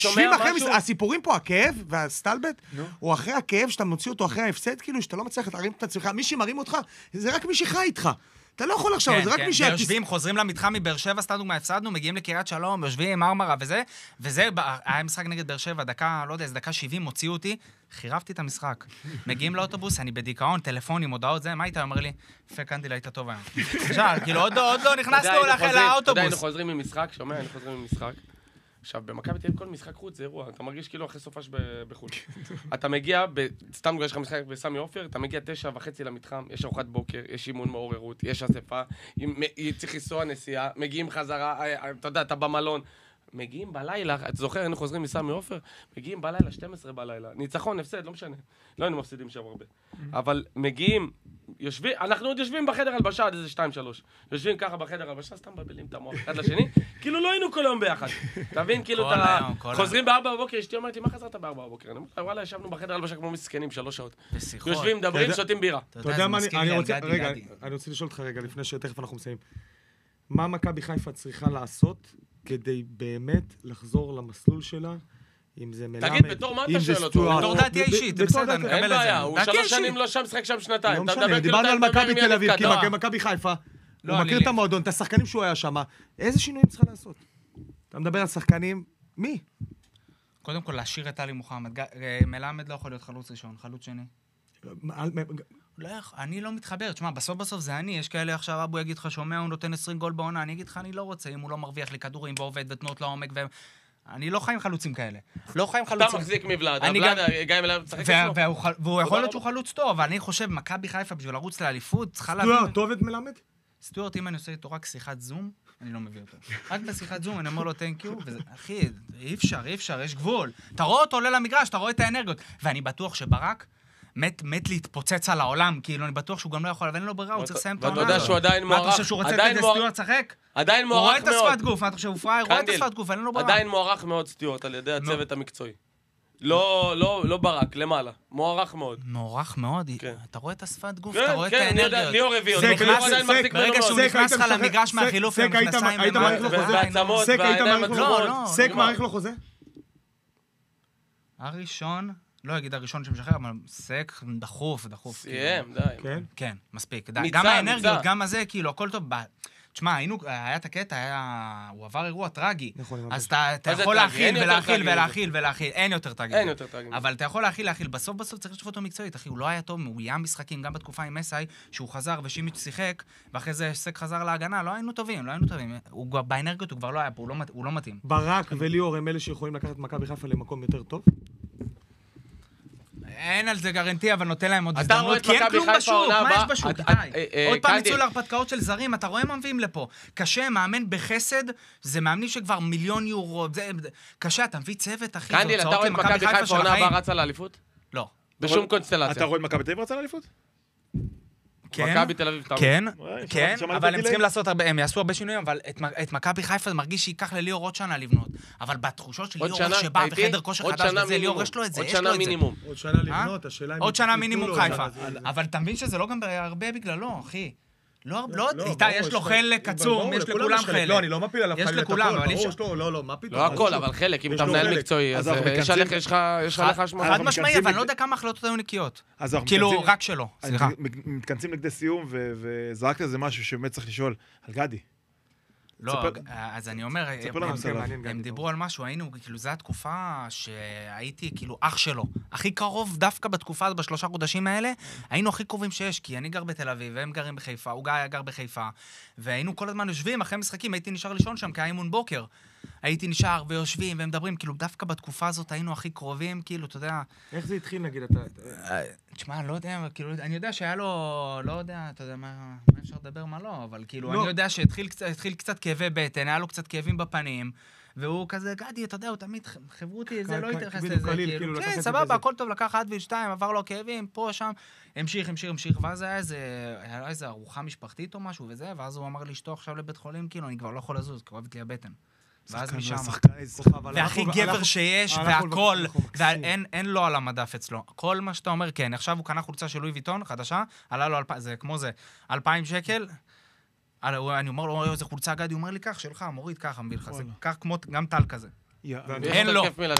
שומע משהו? הסיפורים פה, הכאב והסטלבט, הוא אחרי הכאב, שאתה מוציא אותו אחרי ההפסד, כאילו, שאתה לא מצליח להרים את עצמך, מי שמרים אותך, זה רק מי שחי איתך. אתה לא יכול עכשיו, זה רק מי יושבים, חוזרים למתחם מבאר שבע, סתם דוגמה, הפסדנו, מגיעים לקריית שלום, יושבים עם מרמרה וזה, היה משחק נגד באר שבע, דקה, לא יודע, זה דקה 70, הוציאו אותי, חירבתי את המשחק. מגיעים לאוטובוס, אני בדיכאון, טלפונים, הודעות, זה, מה היית? אומר לי, יפה, קנדיל, היית טוב היום. עכשיו, כאילו, עוד לא נכנסנו לאוטובוס. אתה יודע, היינו חוזרים ממשחק, שומע, היינו חוזרים ממשחק. עכשיו, במכבי תל אביב כל משחק חוץ זה אירוע, אתה מרגיש כאילו אחרי סופש בחו"ל. אתה מגיע, סתם יש לך משחק בסמי עופר, אתה מגיע 9:30 למתחם, יש ארוחת בוקר, יש אימון מעוררות, יש אספה, צריך לנסוע נסיעה, מגיעים חזרה, אתה יודע, אתה במלון. מגיעים בלילה, אתה זוכר, היינו חוזרים מסמי עופר, מגיעים בלילה, 12 בלילה, ניצחון, הפסד, לא משנה. לא היינו מפסידים שם הרבה. אבל מגיעים, אנחנו עוד יושבים בחדר הלבשה עד איזה 2-3. יושבים ככה בחדר הלבשה, סתם מבלים את המוח אחד לשני, כאילו לא היינו כל היום ביחד. אתה מבין, כאילו חוזרים ב4 בבוקר, אשתי אומרת לי, מה חזרת ב4 בבוקר? אני אומר, וואלה, ישבנו בחדר הלבשה כמו מסכנים 3 שעות. יושבים, מדברים, שותים בירה. אתה יודע מה, אני רוצה לשאול אותך רגע, לפני שתכף אנחנו מסיימים. מה מכבי חיפה צריכה לעשות כדי באמת לחזור למסלול שלה, אם זה מלמד, תגיד, בתור מה אתה שואל אותו? בתור דעתי האישית, זה בסדר, נקבל את זה. אין בעיה, הוא 3 שנים לא שם, שחק שם 2. לא משנה, דיברנו על מכבי תל אביב, כי מכבי חיפה, הוא מכיר את המועדון, את השחקנים שהוא היה שם, איזה שינויים צריכה לעשות? אתה מדבר על שחקנים, מי? קודם כל, להשאיר את עלי מוחמד. מלמד לא יכול להיות חלוץ ראשון, חלוץ שני. אני לא מתחבר, תשמע, בסוף זה אני, יש כאלה עכשיו, אבו יגיד לך, שומע, הוא נותן 20 גול בעונה, אני אגיד לך, אני לא רוצה, אם הוא לא מרוויח לי כדורים ועובד ותנות לעומק, אני לא חי עם חלוצים כאלה. לא חי עם חלוצים. אתה מחזיק מבלעד, הבלעד, גם אליו משחק אצלו. והוא יכול להיות שהוא חלוץ טוב, אבל אני חושב, מכבי חיפה בשביל לרוץ לאליפות, צריכה להבין... סטוארט, טוב את מלמד? סטוארט, אם אני עושה איתו רק שיחת זום, אני לא מביא אותו. רק בשיחת זום, אני אומר לו, thank you, אחי, אי אפשר, יש גבול. אתה רואה אותו עולה למגרש, אתה רואה את האנרגיות. ואני בטוח שברק מת להתפוצץ על העולם, כאילו אני בטוח שהוא גם לא יכול, אבל אין לו ברירה, הוא צריך לסיים את העונה. ואתה יודע שהוא עדיין מוערך. מה אתה חושב שהוא רוצה לתת לסטוארט לשחק? עדיין הוא מוערך רואה מאוד. את השפת גוף, מה אתה חושב, הוא פראייר, רואה את השפת גוף, אין לו ברירה. עדיין מוערך מאוד סטוארט על ידי הצוות המקצועי. לא ברק, למעלה. מוערך מאוד. מוערך מאוד? אתה רואה את השפת גוף, כן, אתה רואה את כן, אני יודע, האנרגיות. ליאור הביא אותו. ברגע שהוא נכנס לך למגרש מהחילוף, סק, היית מעריך לו חוזה? והעצמות, סק, היית והעיניים מעריך לו עצמות. חוזה? סק מעריך לו חוזה? הראשון, לא אגיד הראשון שמשחרר, אבל סק דחוף. סיים, די. כן, מספיק. גם האנרגיות, גם הזה, כאילו, הכל טוב. תשמע, היה את הקטע, הוא עבר אירוע טרגי, אז אתה יכול להכיל ולהכיל, אין יותר טרגי. אבל אתה יכול להכיל, בסוף צריך לשפוט אותו מקצועית, אחי, הוא לא היה טוב, הוא ים משחקים, גם בתקופה עם מסאי, שהוא חזר ושימיץ' שיחק, ואחרי זה סק חזר להגנה, לא היינו טובים. באנרגיות הוא כבר לא היה פה, הוא לא מתאים. ברק וליאור הם אלה שיכולים לקחת מכבי חיפה למקום יותר טוב? אין על זה גרנטי, אבל נותן להם עוד הזדמנות, כי אין כלום בשוק, מה יש בשוק? עוד פעם יצאו להרפתקאות של זרים, אתה רואה מה מביאים לפה. קשה, מאמן בחסד, זה מאמנים שכבר 1,000,000 יורו, קשה, אתה מביא צוות, אחי, קנדיל, אתה רואה את מכבי חיפה עונה הבאה רצה לאליפות? לא. בשום קונסטלציה. אתה רואה את מכבי תל אביב רצה לאליפות? מכבי תל אביב, כן, אבל הם צריכים לעשות הרבה, הם יעשו הרבה שינויים, אבל את מכבי חיפה מרגיש שייקח לליאור עוד שנה לבנות. אבל בתחושות של ליאור שבא בחדר כושר חדש וזה, ליאור יש לו את זה, עוד שנה מינימום. עוד שנה לבנות, השאלה אם... עוד שנה מינימום חיפה. אבל אתה מבין שזה לא גם הרבה בגללו, אחי. לא, איתה יש לו חלק עצום, יש לכולם חלק. לא, אני לא מפיל עליו חלק. יש לכולם, אבל יש... לא, מה פתאום? לא הכל, אבל חלק, אם אתה מנהל מקצועי, אז יש לך אשמה. חד משמעי, אבל אני לא יודע כמה החלטות היו נקיות. כאילו, רק שלו, סליחה. מתכנסים לכדי סיום, וזרקת איזה משהו שבאמת צריך לשאול על גדי. לא, אז אני אומר, הם דיברו על משהו, היינו, כאילו, זו התקופה שהייתי, כאילו, אח שלו. הכי קרוב, דווקא בתקופה, ב3 חודשים האלה, היינו הכי קרובים שיש, כי אני גר בתל אביב, והם גרים בחיפה, הוא גר בחיפה, והיינו כל הזמן יושבים, אחרי משחקים, הייתי נשאר לישון שם, כי היה אימון בוקר. הייתי נשאר ויושבים ומדברים, כאילו, דווקא בתקופה הזאת היינו הכי קרובים, כאילו, אתה יודע... איך זה התחיל, נגיד, תשמע, אני לא יודע, כאילו, אני יודע שהיה לו, לא יודע, אתה יודע, מה אפשר לדבר, מה לא, אבל כאילו, אני יודע שהתחיל קצת כאבי בטן, היה לו קצת כאבים בפנים, והוא כזה, גדי, אתה יודע, הוא תמיד חברותי, זה לא התייחס לזה, כאילו, כן, סבבה, הכל טוב, לקח 1-2, עבר לו כאבים, פה, שם, המשיך, ואז היה איזה ארוחה משפחתית או משהו וזה, ואז הוא אמר לי, שתו עכשיו לבית חולים, כאילו, אני כבר לא יכול לזוז, כואבת לי הבטן. ואז משם. והכי גבר שיש, והכל, ואין לו על המדף אצלו. כל מה שאתה אומר, כן, עכשיו הוא קנה חולצה של לואי ויטון, חדשה, עלה לו, זה כמו זה, 2,000 שקל, אני אומר לו, איזה חולצה גדי, הוא אומר לי, כך, שלך, מוריד ככה, מביא לך, זה כך כמו, גם טל כזה. יש אין יותר לו. כיף מלשבת.